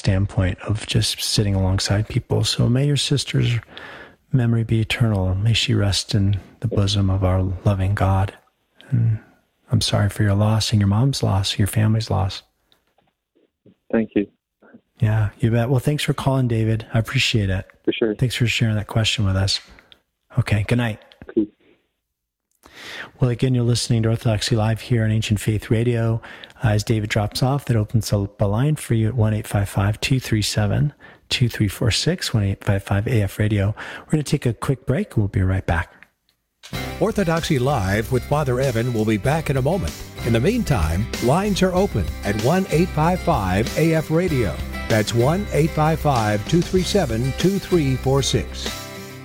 standpoint of just sitting alongside people. So may your sister's memory be eternal. May she rest in the bosom of our loving God. And I'm sorry for your loss and your mom's loss, your family's loss. Thank you. Yeah, you bet. Well, thanks for calling, David. I appreciate it. For sure. Thanks for sharing that question with us. Okay, good night. Cool. Well, again, you're listening to Orthodoxy Live here on Ancient Faith Radio. As David drops off, that opens up a line for you at 1-855-237-2346, 1-855-AF-Radio. We're going to take a quick break. We'll be right back. Orthodoxy Live with Father Evan will be back in a moment. In the meantime, lines are open at 1-855-AF-Radio. That's 1-855-237-2346.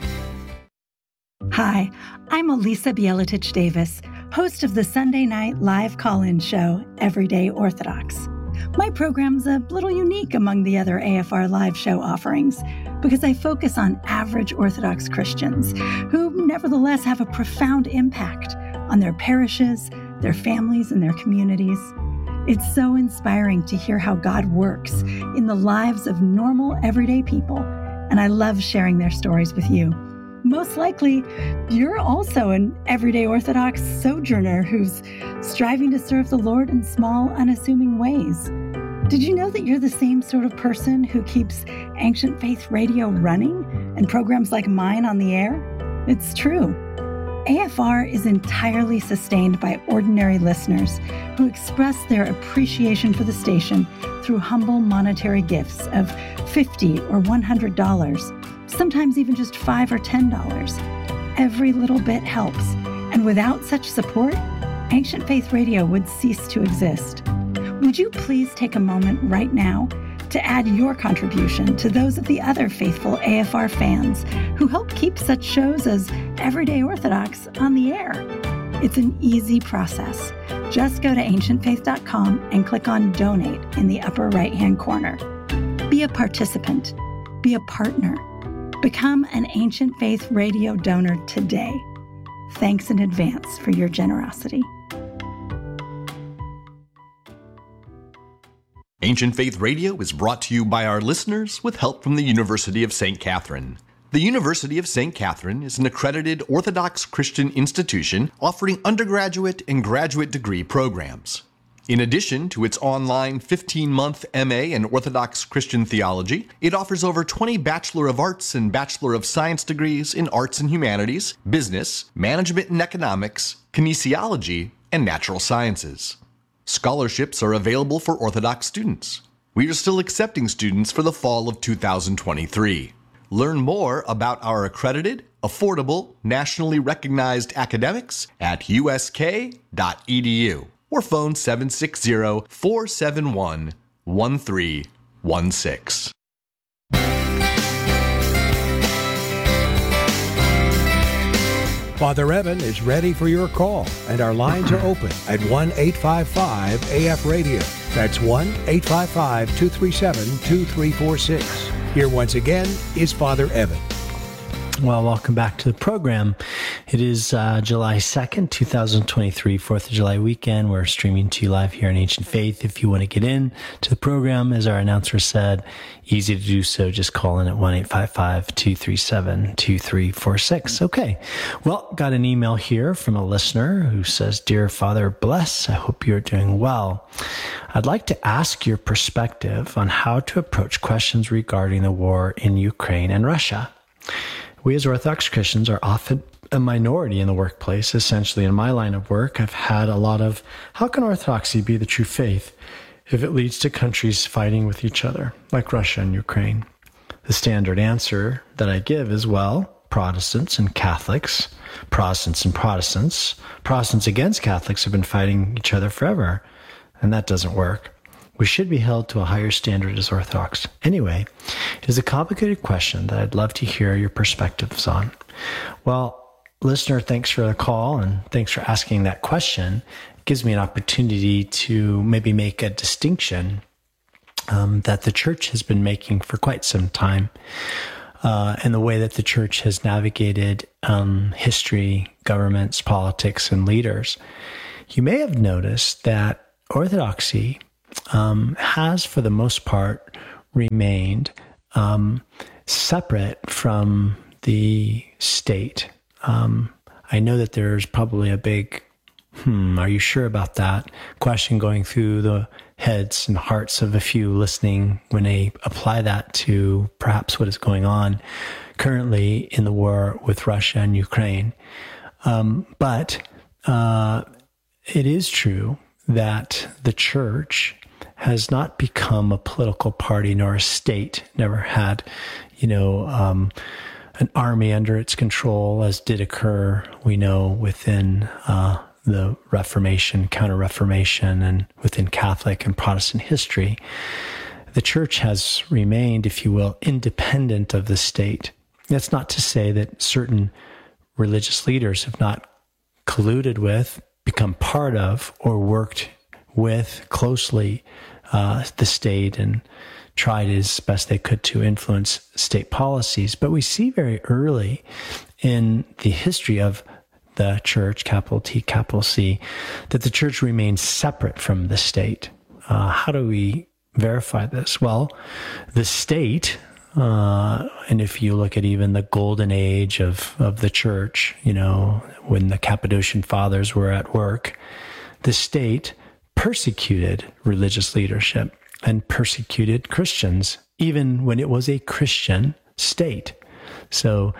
Hi, I'm Elisa Bieletich Davis, host of the Sunday night live call-in show, Everyday Orthodox. My program's a little unique among the other AFR live show offerings because I focus on average Orthodox Christians who nevertheless have a profound impact on their parishes, their families, and their communities. It's so inspiring to hear how God works in the lives of normal, everyday people, and I love sharing their stories with you. Most likely, you're also an everyday Orthodox sojourner who's striving to serve the Lord in small, unassuming ways. Did you know that you're the same sort of person who keeps Ancient Faith Radio running and programs like mine on the air? It's true. AFR is entirely sustained by ordinary listeners who express their appreciation for the station through humble monetary gifts of $50 or $100, sometimes even just $5 or $10. Every little bit helps, and without such support, Ancient Faith Radio would cease to exist. Would you please take a moment right now to add your contribution to those of the other faithful AFR fans who help keep such shows as Everyday Orthodox on the air? It's an easy process. Just go to ancientfaith.com and click on Donate in the upper right-hand corner. Be a participant. Be a partner. Become an Ancient Faith Radio donor today. Thanks in advance for your generosity. Ancient Faith Radio is brought to you by our listeners with help from the University of St. Catherine. The University of St. Catherine is an accredited Orthodox Christian institution offering undergraduate and graduate degree programs. In addition to its online 15-month MA in Orthodox Christian theology, it offers over 20 Bachelor of Arts and Bachelor of Science degrees in Arts and Humanities, Business, Management and Economics, Kinesiology, and Natural Sciences. Scholarships are available for Orthodox students. We are still accepting students for the fall of 2023. Learn more about our accredited, affordable, nationally recognized academics at usk.edu or phone 760-471-1316. Father Evan is ready for your call, and our lines are open at 1-855-AF-Radio. That's 1-855-237-2346. Here once again is Father Evan. Well, welcome back to the program. It is July 2nd, 2023, 4th of July weekend. We're streaming to you live here on Ancient Faith. If you want to get in to the program, as our announcer said, easy to do so. Just call in at 1-855-237-2346. Okay. Well, got an email here from a listener who says, Dear Father, bless. I hope you're doing well. I'd like to ask your perspective on how to approach questions regarding the war in Ukraine and Russia. We as Orthodox Christians are often a minority in the workplace. Essentially, in my line of work, I've had a lot of, how can Orthodoxy be the true faith if it leads to countries fighting with each other, like Russia and Ukraine? The standard answer that I give is, well, Protestants and Catholics, Protestants and Protestants, Protestants against Catholics have been fighting each other forever, and that doesn't work. We should be held to a higher standard as Orthodox. Anyway, it is a complicated question that I'd love to hear your perspectives on. Well, listener, thanks for the call and thanks for asking that question. It gives me an opportunity to maybe make a distinction that the church has been making for quite some time, and the way that the church has navigated history, governments, politics, and leaders. You may have noticed that Orthodoxy has, for the most part, remained separate from the state. I know that there's probably a big, are you sure about that question going through the heads and hearts of a few listening when they apply that to perhaps what is going on currently in the war with Russia and Ukraine. But it is true that the church has not become a political party nor a state, never had, an army under its control, as did occur, we know, within the Reformation, Counter-Reformation, and within Catholic and Protestant history. The church has remained, if you will, independent of the state. That's not to say that certain religious leaders have not colluded with, become part of, or worked with closely the state and tried as best they could to influence state policies. But we see very early in the history of the church, capital T, capital C, that the church remains separate from the state. How do we verify this? Well, the state, and if you look at even the golden age of the church, when the Cappadocian Fathers were at work, the state persecuted religious leadership and persecuted Christians, even when it was a Christian state. So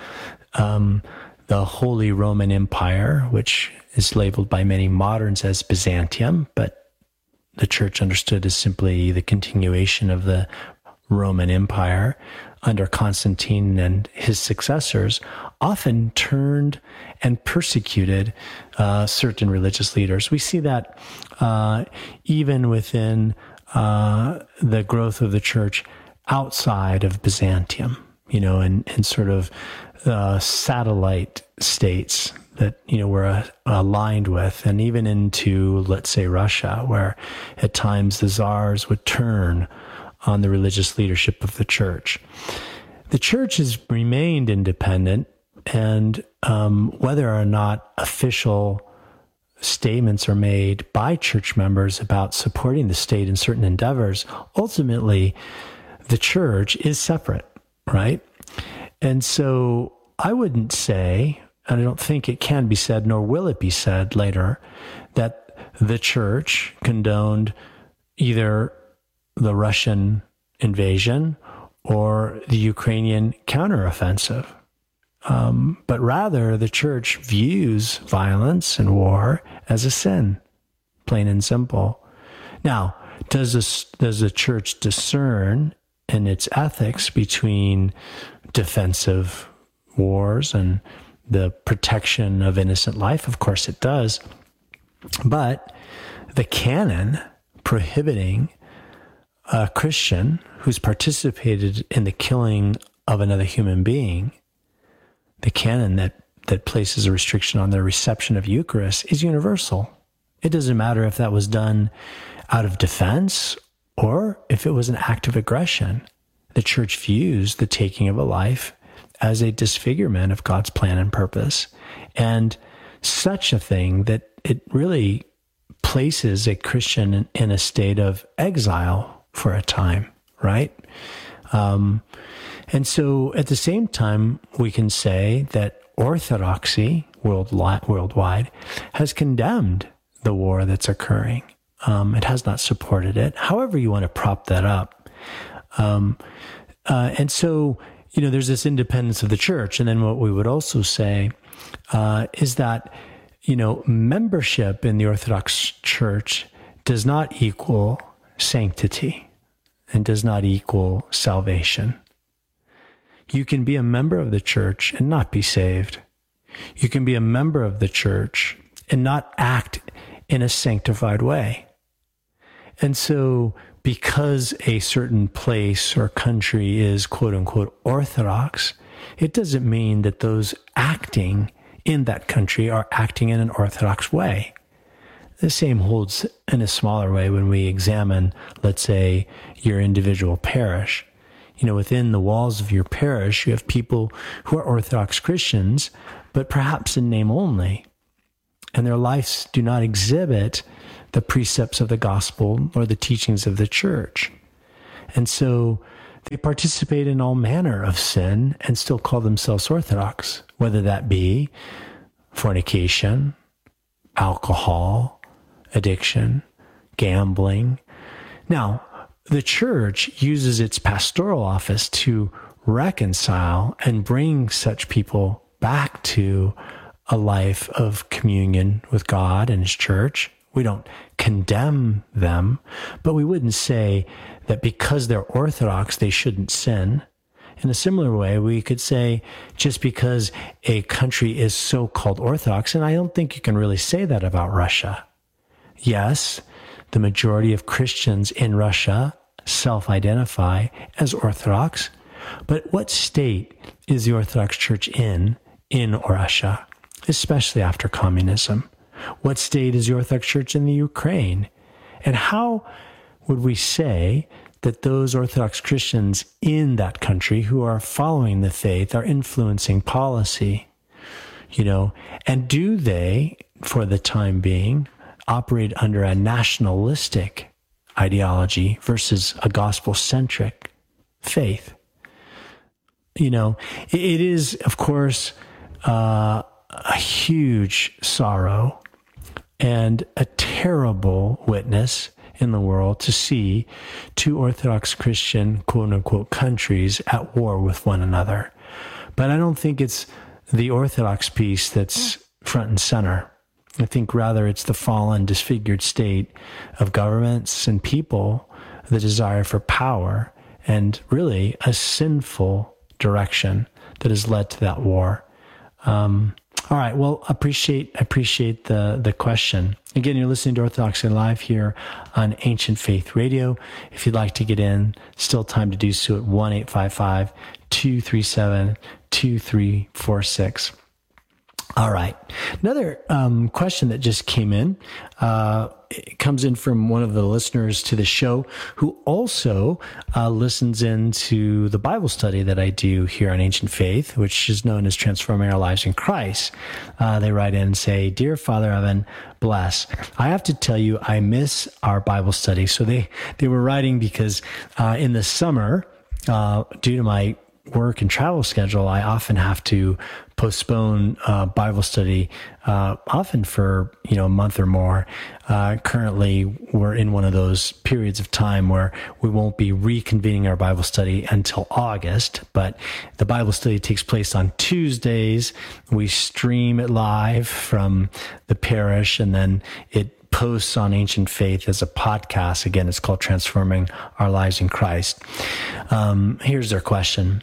the Holy Roman Empire, which is labeled by many moderns as Byzantium, but the church understood as simply the continuation of the Roman Empire under Constantine and his successors, often turned and persecuted certain religious leaders. We see that even within the growth of the church outside of Byzantium, and sort of satellite states that, we're aligned with, and even into, let's say, Russia, where at times the czars would turn on the religious leadership of the church. The church has remained independent, and whether or not official statements are made by church members about supporting the state in certain endeavors, ultimately the church is separate, right? And so I wouldn't say, and I don't think it can be said, nor will it be said later, that the church condoned either the Russian invasion or the Ukrainian counteroffensive. But rather, the church views violence and war as a sin, plain and simple. Now, does the church discern in its ethics between defensive wars and the protection of innocent life? Of course it does. But the canon prohibiting a Christian who's participated in the killing of another human being, the canon that places a restriction on the reception of Eucharist, is universal. It doesn't matter if that was done out of defense or if it was an act of aggression. The church views the taking of a life as a disfigurement of God's plan and purpose, and such a thing that it really places a Christian in a state of exile for a time, right? And so at the same time, we can say that orthodoxy worldwide has condemned the war that's occurring. It has not supported it, however you want to prop that up. And so, there's this independence of the church. And then what we would also say is that, membership in the Orthodox Church does not equal sanctity and does not equal salvation. You can be a member of the church and not be saved. You can be a member of the church and not act in a sanctified way. And so because a certain place or country is quote unquote orthodox, it doesn't mean that those acting in that country are acting in an orthodox way. The same holds in a smaller way when we examine, let's say, your individual parish. Within the walls of your parish, you have people who are Orthodox Christians, but perhaps in name only. And their lives do not exhibit the precepts of the gospel or the teachings of the church. And so they participate in all manner of sin and still call themselves Orthodox, whether that be fornication, alcohol, addiction, gambling. Now, the church uses its pastoral office to reconcile and bring such people back to a life of communion with God and His church. We don't condemn them, but we wouldn't say that because they're Orthodox, they shouldn't sin. In a similar way, we could say just because a country is so-called Orthodox, and I don't think you can really say that about Russia. Yes, the majority of Christians in Russia self-identify as Orthodox, but what state is the Orthodox Church in Russia, especially after communism? What state is the Orthodox Church in the Ukraine? And how would we say that those Orthodox Christians in that country who are following the faith are influencing policy? And do they, for the time being, operate under a nationalistic ideology versus a gospel-centric faith? It is, of course, a huge sorrow and a terrible witness in the world to see two Orthodox Christian, quote-unquote, countries at war with one another. But I don't think it's the Orthodox piece that's front and center. I think rather it's the fallen, disfigured state of governments and people, the desire for power, and really a sinful direction that has led to that war. All right. Well, appreciate the question. Again, you're listening to Orthodoxy Live here on Ancient Faith Radio. If you'd like to get in, still time to do so at 1-855-237-2346. All right. Another question that just came in, it comes in from one of the listeners to the show who also listens into the Bible study that I do here on Ancient Faith, which is known as Transforming Our Lives in Christ. They write in and say, "Dear Father Evan, bless. I have to tell you, I miss our Bible study." So they were writing because in the summer, due to my work and travel schedule, I often have to postpone Bible study, often for a month or more. Currently, we're in one of those periods of time where we won't be reconvening our Bible study until August, but the Bible study takes place on Tuesdays. We stream it live from the parish, and then it posts on Ancient Faith as a podcast. Again, it's called Transforming Our Lives in Christ. Here's their question.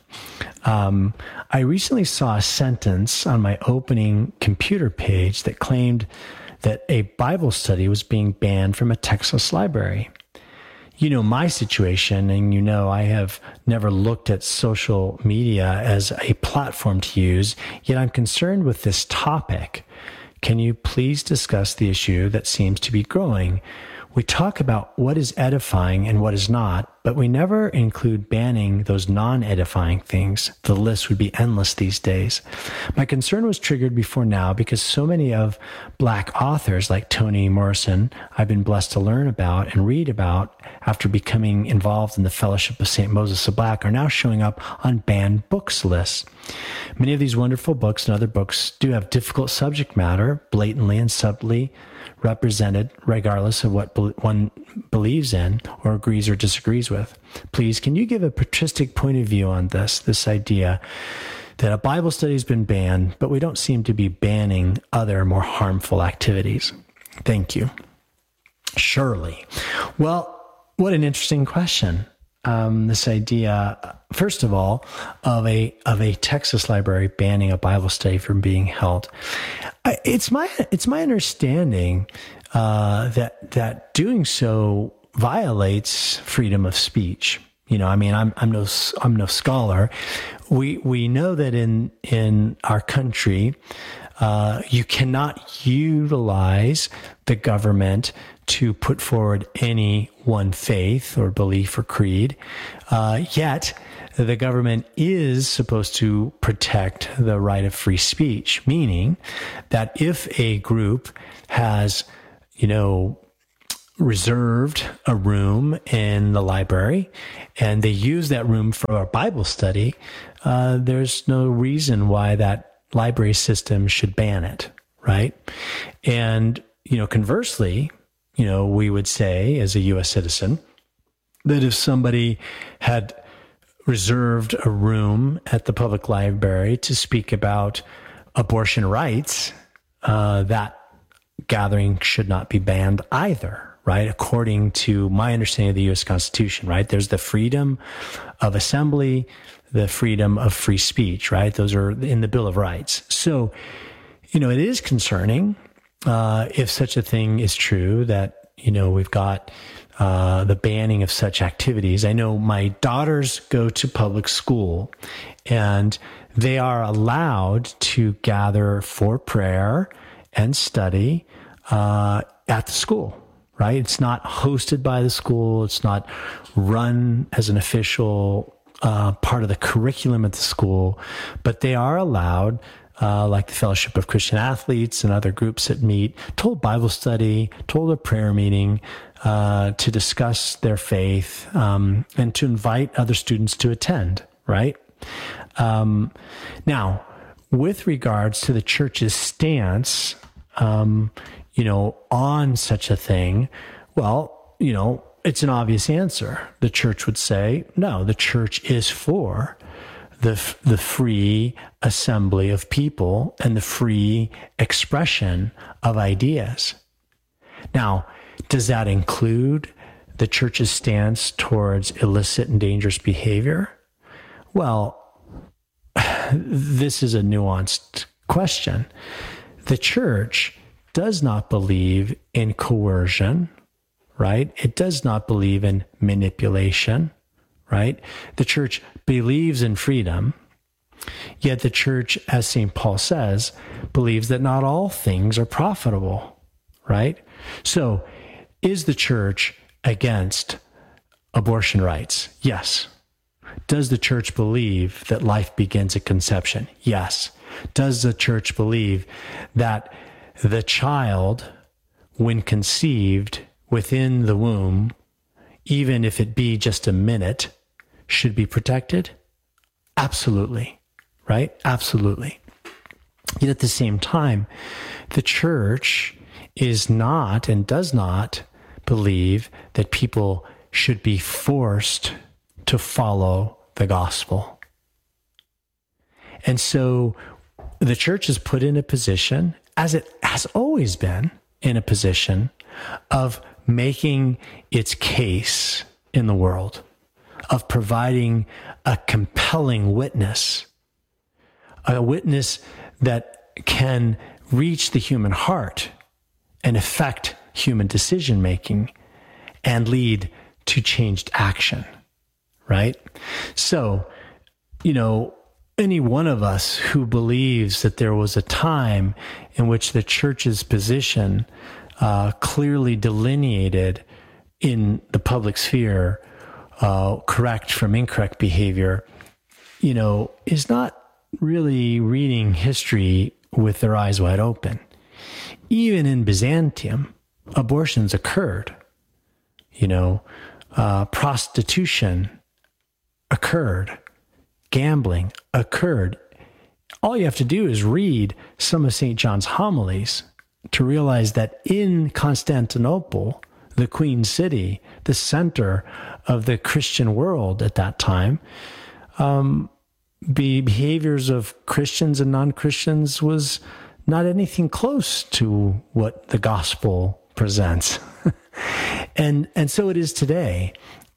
I recently saw a sentence on my opening computer page that claimed that a Bible study was being banned from a Texas library. My situation, and I have never looked at social media as a platform to use, yet I'm concerned with this topic. Can you please discuss the issue that seems to be growing? We talk about what is edifying and what is not, but we never include banning those non-edifying things. The list would be endless these days. My concern was triggered before now because so many of Black authors like Toni Morrison I've been blessed to learn about and read about after becoming involved in the Fellowship of St. Moses the Black are now showing up on banned books lists. Many of these wonderful books and other books do have difficult subject matter, blatantly and subtly represented, regardless of what one believes in or agrees or disagrees with. Please, can you give a patristic point of view on this idea that a Bible study has been banned, but we don't seem to be banning other more harmful activities? Thank you. Surely. Well, what an interesting question. This idea, first of all, of a Texas library banning a Bible study from being held. It's my understanding that doing so violates freedom of speech. I'm no scholar. We know that in our country, you cannot utilize the government to put forward any one faith or belief or creed. Yet the government is supposed to protect the right of free speech, meaning that if a group has, reserved a room in the library and they use that room for a Bible study, there's no reason why that library system should ban it, right? And, conversely, we would say as a U.S. citizen that if somebody had reserved a room at the public library to speak about abortion rights, that gathering should not be banned either, right? According to my understanding of the U.S. Constitution, right? There's the freedom of assembly, the freedom of free speech, right? Those are in the Bill of Rights. So, it is concerning if such a thing is true that, we've got the banning of such activities. I know my daughters go to public school and they are allowed to gather for prayer and study at the school, right? It's not hosted by the school. It's not run as an official part of the curriculum at the school, but they are allowed, like the Fellowship of Christian Athletes and other groups that meet, to hold Bible study, to hold a prayer meeting, to discuss their faith, and to invite other students to attend, right? Now, with regards to the church's stance, on such a thing, well, it's an obvious answer. The church would say, no, the church is for the free assembly of people and the free expression of ideas. Now, does that include the church's stance towards illicit and dangerous behavior? Well, this is a nuanced question. The church does not believe in coercion, right? It does not believe in manipulation, right? The church believes in freedom, yet the church, as St. Paul says, believes that not all things are profitable, right? So, is the church against abortion rights? Yes. Does the church believe that life begins at conception? Yes. Does the church believe that the child, when conceived within the womb, even if it be just a minute, should be protected? Absolutely, right? Absolutely. Yet at the same time, the church is not and does not believe that people should be forced to follow the gospel. And so the church is put in a position, as it has always been, in a position of making its case in the world, of providing a compelling witness, a witness that can reach the human heart and affect human decision-making and lead to changed action, right? So, any one of us who believes that there was a time in which the church's position clearly delineated in the public sphere correct from incorrect behavior, is not really reading history with their eyes wide open. Even in Byzantium, abortions occurred. Prostitution occurred. Gambling occurred. All you have to do is read some of St. John's homilies to realize that in Constantinople, the Queen City, the center of the Christian world at that time, the behaviors of Christians and non-Christians was not anything close to what the gospel presents. And so it is today.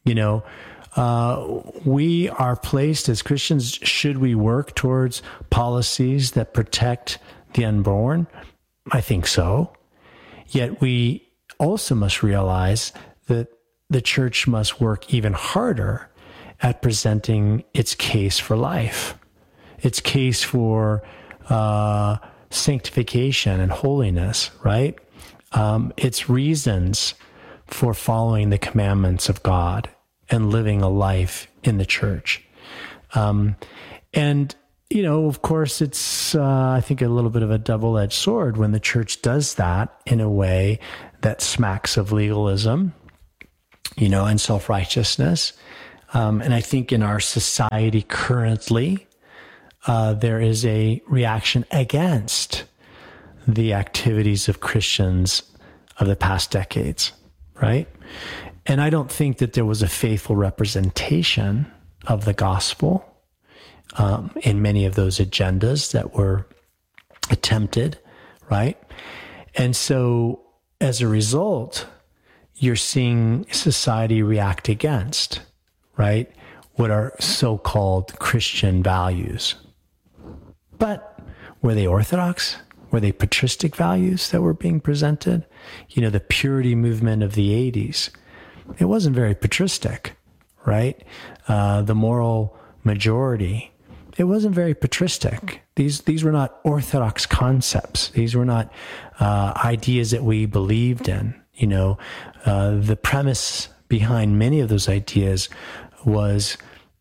We are placed as Christians, should we work towards policies that protect the unborn? I think so. Yet we also must realize that the church must work even harder at presenting its case for life, its case for sanctification and holiness, right? Its reasons for following the commandments of God and living a life in the church. And of course, it's, I think, a little bit of a double-edged sword when the church does that in a way that smacks of legalism, and self-righteousness. And I think in our society currently, there is a reaction against the activities of Christians of the past decades, right? And I don't think that there was a faithful representation of the gospel in many of those agendas that were attempted, right? And so as a result, you're seeing society react against, right, what are so-called Christian values. But were they orthodox? Were they patristic values that were being presented? The purity movement of the 80s, it wasn't very patristic, right? The moral majority, it wasn't very patristic. These were not orthodox concepts. These were not ideas that we believed in. The premise behind many of those ideas was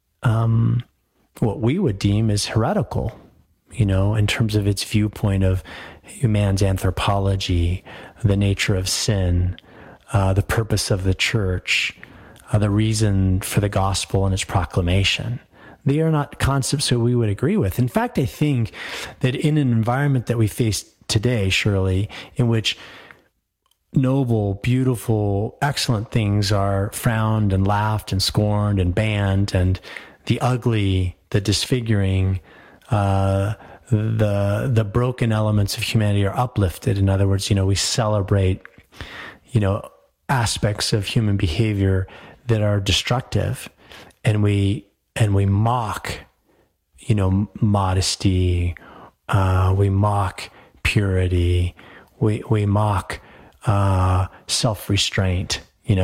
what we would deem as heretical, in terms of its viewpoint of man's anthropology, the nature of sin, the purpose of the church, the reason for the gospel and its proclamation. They are not concepts that we would agree with. In fact, I think that in an environment that we face today, Shirley, in which noble, beautiful, excellent things are frowned and laughed and scorned and banned, and the ugly, the disfiguring, the broken elements of humanity are uplifted. In other words, we celebrate, aspects of human behavior that are destructive, and we mock, modesty, we mock purity, we mock self-restraint.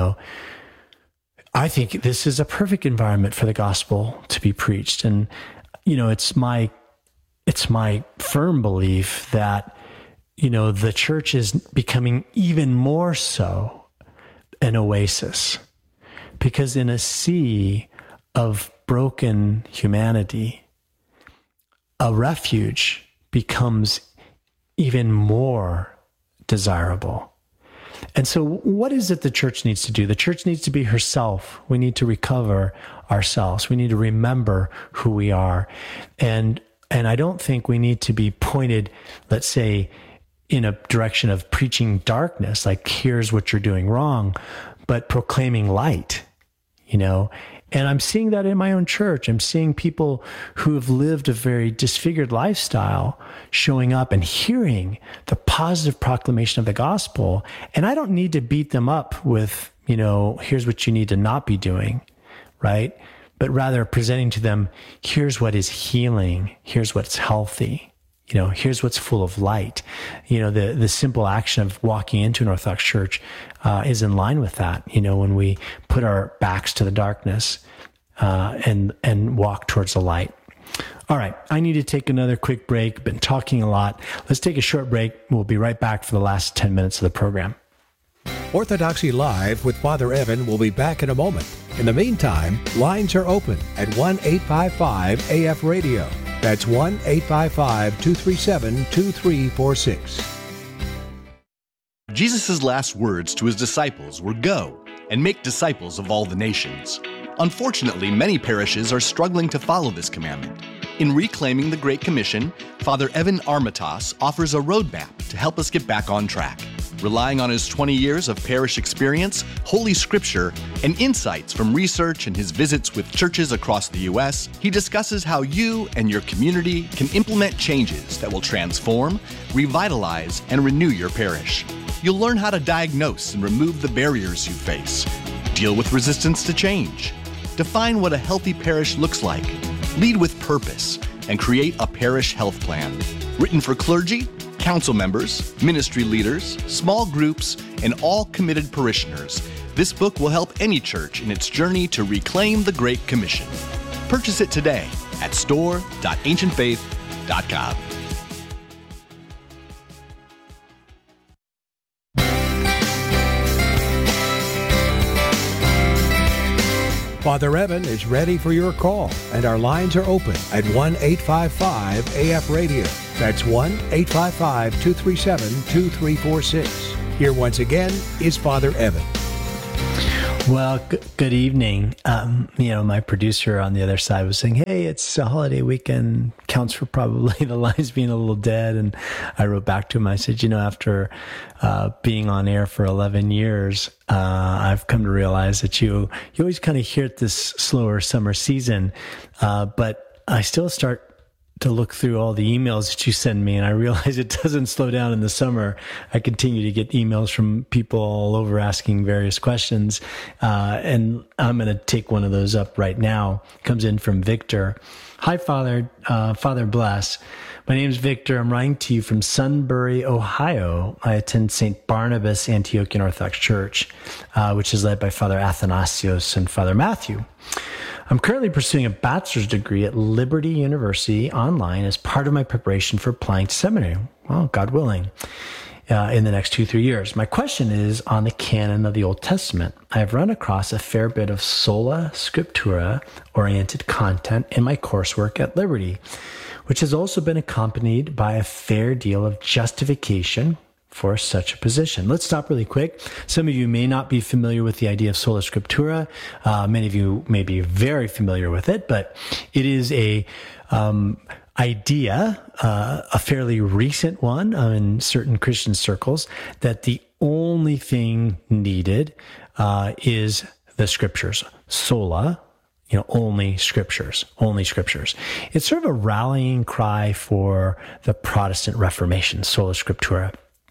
I think this is a perfect environment for the gospel to be preached. And, it's my firm belief that, the church is becoming even more so an oasis, because in a sea of broken humanity, a refuge becomes even more desirable. And so what is it the church needs to do? The church needs to be herself. We need to recover ourselves. We need to remember who we are. And I don't think we need to be pointed, let's say, in a direction of preaching darkness, like here's what you're doing wrong, but proclaiming light, And I'm seeing that in my own church. I'm seeing people who have lived a very disfigured lifestyle showing up and hearing the positive proclamation of the gospel. And I don't need to beat them up with, here's what you need to not be doing, right? But rather presenting to them, here's what is healing. Here's what's healthy. Here's what's full of light. The simple action of walking into an Orthodox church is in line with that. When we put our backs to the darkness and walk towards the light. All right, I need to take another quick break. Been talking a lot. Let's take a short break. We'll be right back for the last 10 minutes of the program. Orthodoxy Live with Father Evan will be back in a moment. In the meantime, lines are open at 1-855-AF-RADIO. That's 1-855-237-2346. Jesus' last words to his disciples were, "Go and make disciples of all the nations." Unfortunately, many parishes are struggling to follow this commandment. In Reclaiming the Great Commission, Father Evan Armatas offers a roadmap to help us get back on track. Relying on his 20 years of parish experience, Holy Scripture, and insights from research and his visits with churches across the U.S., he discusses how you and your community can implement changes that will transform, revitalize, and renew your parish. You'll learn how to diagnose and remove the barriers you face, deal with resistance to change, define what a healthy parish looks like, lead with purpose, and create a parish health plan. Written for clergy, council members, ministry leaders, small groups, and all committed parishioners, this book will help any church in its journey to reclaim the Great Commission. Purchase it today at store.ancientfaith.com. Father Evan is ready for your call, and our lines are open at 1-855-AF-RADIO. That's 1-855-237-2346. Here once again is Father Evan. Well, good evening. My producer on the other side was saying, hey, it's a holiday weekend, counts for probably the lines being a little dead. And I wrote back to him, I said, after being on air for 11 years, I've come to realize that you always kind of hear it this slower summer season, but I still start to look through all the emails that you send me, and I realize it doesn't slow down in the summer. I continue to get emails from people all over asking various questions, and I'm going to take one of those up right now. It comes in from Victor. Hi, Father Bless. My name is Victor. I'm writing to you from Sunbury, Ohio. I attend St. Barnabas Antiochian Orthodox Church, which is led by Father Athanasios and Father Matthew. I'm currently pursuing a bachelor's degree at Liberty University online as part of my preparation for applying to seminary, well, God willing, in the next 2-3 years. My question is on the canon of the Old Testament. I have run across a fair bit of sola scriptura-oriented content in my coursework at Liberty, which has also been accompanied by a fair deal of justification for such a position. Let's stop really quick. Some of you may not be familiar with the idea of sola scriptura. Many of you may be very familiar with it, but it is a idea, a fairly recent one in certain Christian circles, that the only thing needed is the scriptures. Sola, only scriptures. It's sort of a rallying cry for the Protestant Reformation, sola scriptura.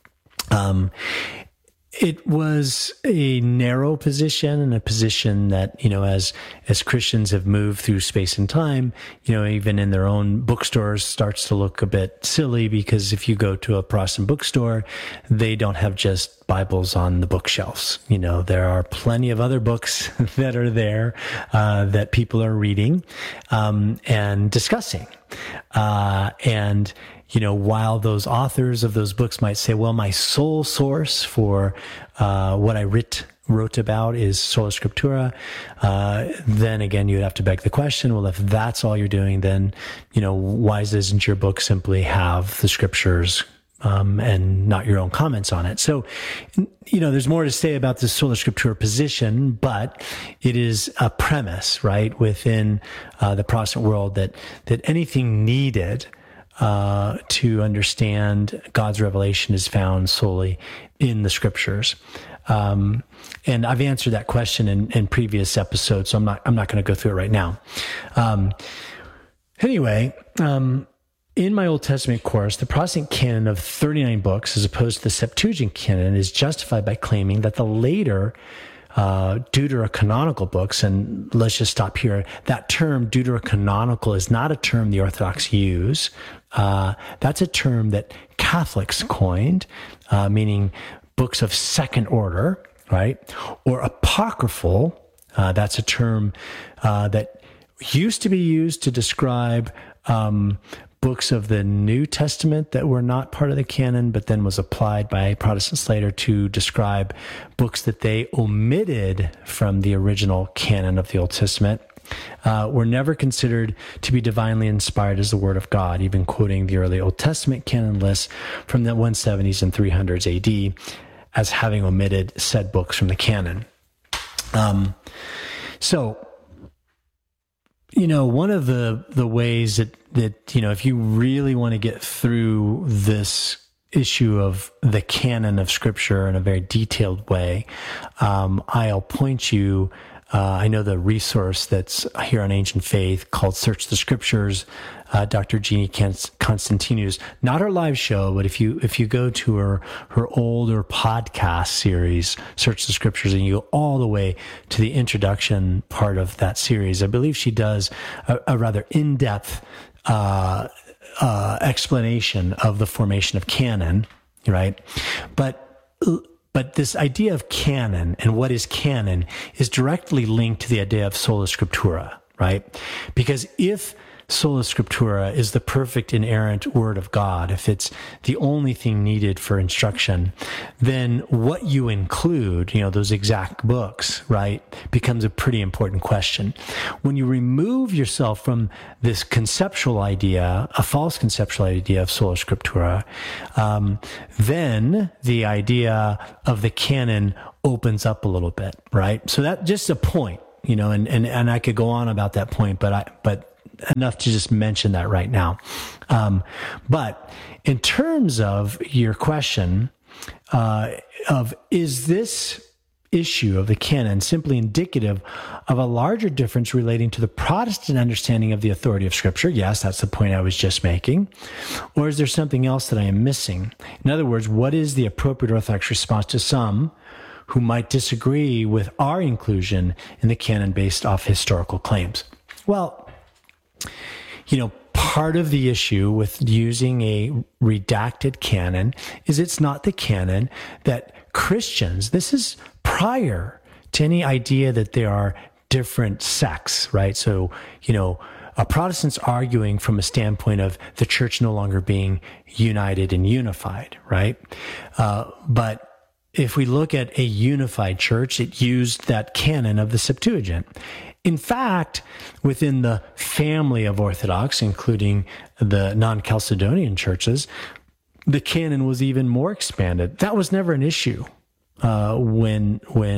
It was a narrow position, and a position that, as Christians have moved through space and time, even in their own bookstores starts to look a bit silly, because if you go to a Protestant bookstore, they don't have just Bibles on the bookshelves. There are plenty of other books that are there, that people are reading, and discussing. While those authors of those books might say, well, my sole source for what I wrote about is sola scriptura, then again, you'd have to beg the question, well, if that's all you're doing, then, why doesn't your book simply have the scriptures and not your own comments on it? So, there's more to say about this sola scriptura position, but it is a premise, right, within the Protestant world that anything needed to understand God's revelation is found solely in the scriptures. And I've answered that question in previous episodes, so I'm not going to go through it right now. In my Old Testament course, the Protestant canon of 39 books, as opposed to the Septuagint canon, is justified by claiming that the later deuterocanonical books, and let's just stop here. That term deuterocanonical is not a term the Orthodox use. That's a term that Catholics coined, meaning books of second order, right? Or apocryphal. That's a term that used to be used to describe books of the New Testament that were not part of the canon, but then was applied by Protestants later to describe books that they omitted from the original canon of the Old Testament, were never considered to be divinely inspired as the Word of God, even quoting the early Old Testament canon lists from the 170s and 300s AD as having omitted said books from the canon. One of the ways that if you really want to get through this issue of the canon of Scripture in a very detailed way, I'll point you, I know the resource that's here on Ancient Faith called Search the Scriptures, Dr. Jeannie Constantinou, not her live show, but if you go to her older podcast series, Search the Scriptures, and you go all the way to the introduction part of that series, I believe she does a rather in-depth explanation of the formation of canon, right? But this idea of canon and what is canon is directly linked to the idea of sola scriptura, right? Because if Sola Scriptura is the perfect inerrant word of God, if it's the only thing needed for instruction, then what you include, those exact books, right, becomes a pretty important question. When you remove yourself from this conceptual idea, a false conceptual idea of Sola Scriptura, then the idea of the canon opens up a little bit, right? So that's just a point, and I could go on about that point, but enough to just mention that right now. But in terms of your question of is this issue of the canon simply indicative of a larger difference relating to the Protestant understanding of the authority of Scripture? Yes, that's the point I was just making. Or is there something else that I am missing? In other words, what is the appropriate Orthodox response to some who might disagree with our inclusion in the canon based off historical claims? Well, part of the issue with using a redacted canon is it's not the canon that Christians, this is prior to any idea that there are different sects, right? So, Protestants arguing from a standpoint of the church no longer being united and unified, right? But if we look at a unified church, it used that canon of the Septuagint. In fact, within the family of Orthodox, including the non-Chalcedonian churches, the canon was even more expanded. That was never an issue when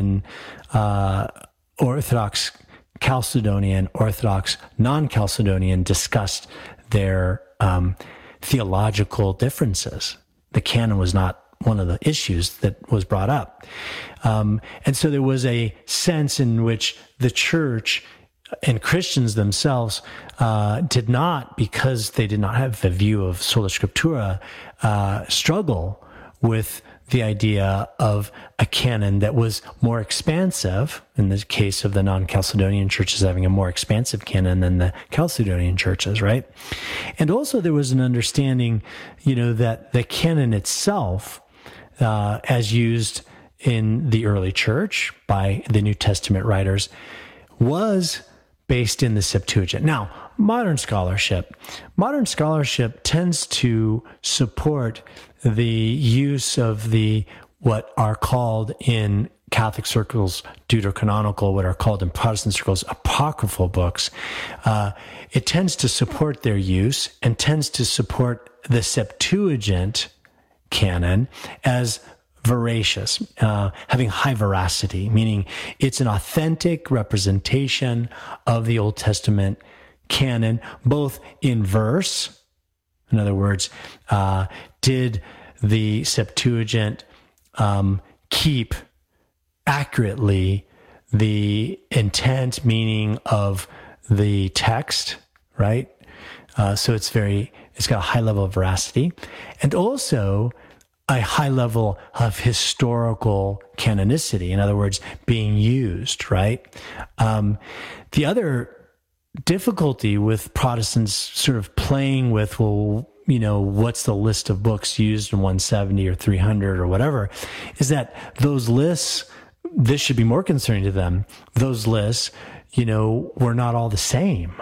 Orthodox Chalcedonian, Orthodox non-Chalcedonian discussed their theological differences. The canon was not one of the issues that was brought up. And so there was a sense in which the church and Christians themselves did not, because they did not have a view of Sola Scriptura, struggle with the idea of a canon that was more expansive, in the case of the non-Chalcedonian churches having a more expansive canon than the Chalcedonian churches, right? And also there was an understanding, that the canon itself, as used in the early church by the New Testament writers, was based in the Septuagint. Now, modern scholarship tends to support the use of what are called in Catholic circles deuterocanonical, what are called in Protestant circles apocryphal books. It tends to support their use and tends to support the Septuagint canon as veracious, having high veracity, meaning it's an authentic representation of the Old Testament canon, both in verse. In other words, did the Septuagint keep accurately the intent, meaning of the text, right? So it's got a high level of veracity, and also a high level of historical canonicity. In other words, being used, right? The other difficulty with Protestants sort of playing with, what's the list of books used in 170 or 300 or whatever, is that those lists, this should be more concerning to them. Those lists, were not all the same,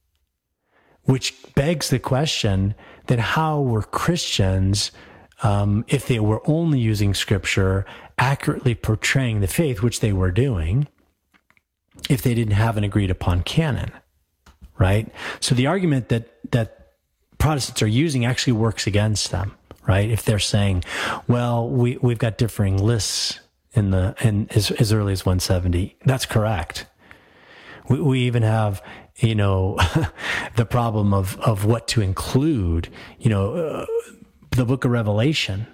which begs the question that how were Christians, if they were only using Scripture, accurately portraying the faith, which they were doing, if they didn't have an agreed upon canon, right? So the argument that Protestants are using actually works against them, right? If they're saying, well, we've got differing lists in as early as 170, that's correct. We even have, the problem of what to include, the book of Revelation,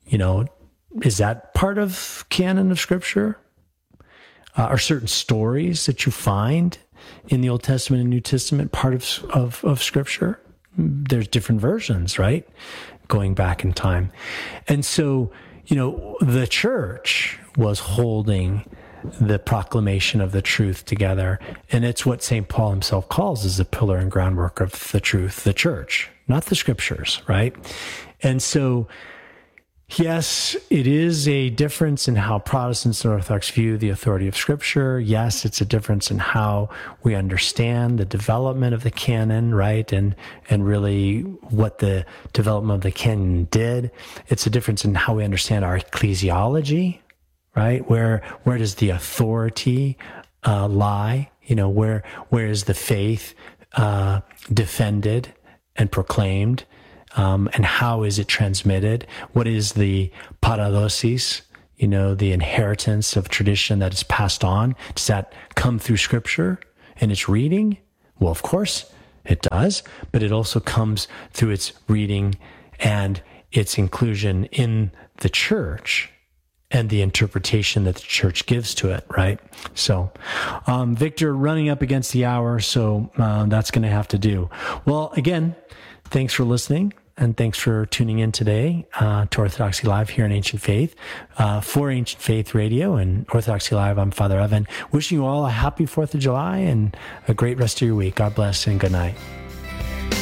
is that part of canon of Scripture? Are certain stories that you find in the Old Testament and New Testament part of Scripture? There's different versions, right? Going back in time. And so, the church was holding the proclamation of the truth together. And it's what St. Paul himself calls as the pillar and groundwork of the truth, the church, not the Scriptures, right? And so Yes, it is a difference in how Protestants and Orthodox view the authority of Scripture. Yes, it's a difference in how we understand the development of the canon, right? And really what the development of the canon did. It's a difference in how we understand our ecclesiology, right? Where does the authority lie? Where is the faith defended and proclaimed? And how is it transmitted? What is the paradosis, the inheritance of tradition that is passed on? Does that come through Scripture and its reading? Well, of course it does, but it also comes through its reading and its inclusion in the church and the interpretation that the church gives to it, right? So, Victor, running up against the hour, so that's going to have to do. Well, again, thanks for listening, and thanks for tuning in today to Orthodoxy Live here in Ancient Faith. For Ancient Faith Radio and Orthodoxy Live, I'm Father Evan. Wishing you all a happy 4th of July and a great rest of your week. God bless and good night.